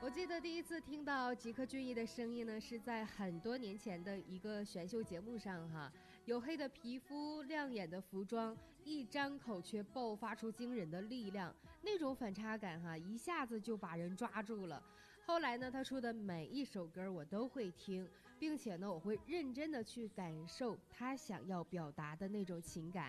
我记得第一次听到吉克隽逸的声音呢，是在很多年前的一个选秀节目上哈。黝黑的皮肤，亮眼的服装，一张口却爆发出惊人的力量，那种反差感哈，一下子就把人抓住了。后来呢，他出的每一首歌我都会听，并且呢，我会认真的去感受他想要表达的那种情感。